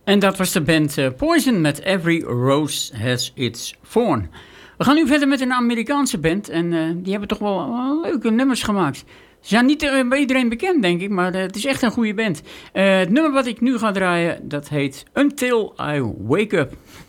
En dat was de band Poison met Every Rose Has Its Thorn. We gaan nu verder met een Amerikaanse band en die hebben toch wel leuke nummers gemaakt. Ze zijn niet bij iedereen bekend, denk ik, maar het is echt een goede band. Het nummer wat ik nu ga draaien, dat heet Until I Wake Up.